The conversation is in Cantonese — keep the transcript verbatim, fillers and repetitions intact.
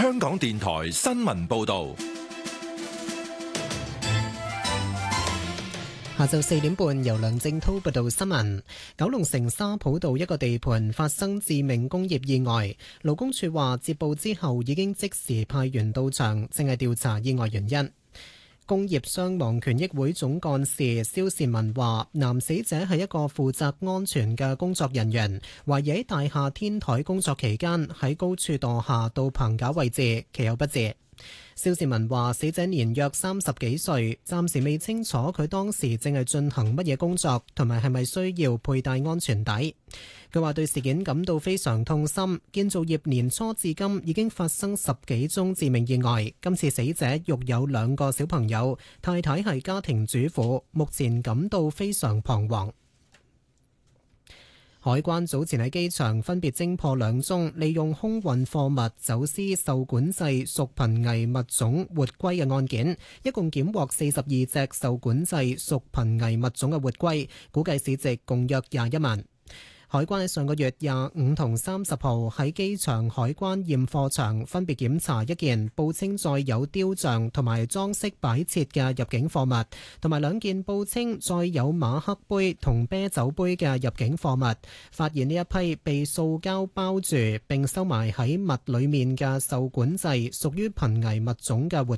香港電台新聞報道。 下晝四點半，由梁正濤報道新聞。九龍城沙浦道一個地盤發生致命工業意外，勞工處話接報之後已經即時派員到場，正係調查意外原因。工業傷亡權益會總幹事蕭善文話，男死者係一個負責安全嘅工作人員，懷疑喺大廈天台工作期間喺高處墮下到棚架位置，其後不治。蕭善文話：死者年約三十幾歲，暫時未清楚佢當時正係進行乜嘢工作，同埋係咪需要佩戴安全帶。佢話對事件感到非常痛心。建造業年初至今已經發生十幾宗致命意外，今次死者育有兩個小朋友，太太係家庭主婦，目前感到非常彷徨。海關早前喺機場分別偵破兩宗利用空運貨物走私受管制屬瀕危物種活龜嘅案件，一共檢獲四十二隻受管制屬瀕危物種嘅活龜，估計市值共約廿一萬。海關喺上個月廿五同三十號喺機場海關驗貨場分別檢查一件報稱載有雕像同埋裝飾擺設嘅入境貨物，同埋兩件報稱載有馬克杯同啤酒杯嘅入境貨物，發現呢一批被塑膠包住並收埋喺物裡面嘅受管制屬於瀕危物種嘅活